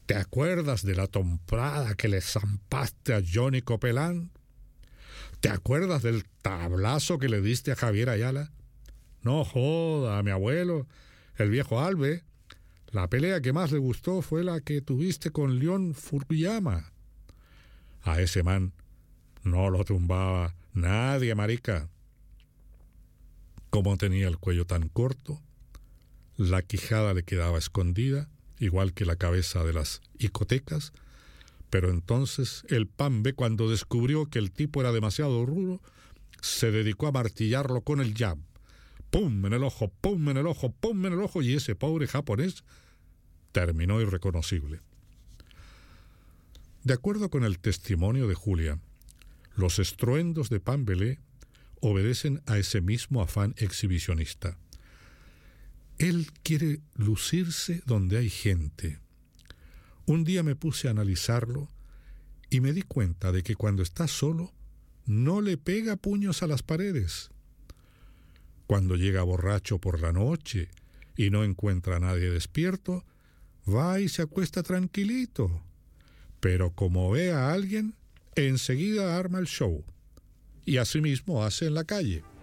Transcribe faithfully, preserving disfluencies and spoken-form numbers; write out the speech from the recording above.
¿Te acuerdas de la tomprada que le zampaste a Johnny Copelán? ¿Te acuerdas del tablazo que le diste a Javier Ayala? No joda, mi abuelo, el viejo Albe. La pelea que más le gustó fue la que tuviste con León Fukuyama. A ese man no lo tumbaba nadie, marica. Como tenía el cuello tan corto, la quijada le quedaba escondida, igual que la cabeza de las hicotecas, pero entonces el Pambe, cuando descubrió que el tipo era demasiado rudo, se dedicó a martillarlo con el jab. ¡Pum! En el ojo, ¡pum! En el ojo, ¡pum! En el ojo, y ese pobre japonés terminó irreconocible. De acuerdo con el testimonio de Julia, los estruendos de Pambelé obedecen a ese mismo afán exhibicionista. Él quiere lucirse donde hay gente. Un día me puse a analizarlo y me di cuenta de que cuando está solo no le pega puños a las paredes. Cuando llega borracho por la noche y no encuentra a nadie despierto, va y se acuesta tranquilito. Pero como ve a alguien, enseguida arma el show. Y asimismo hace en la calle.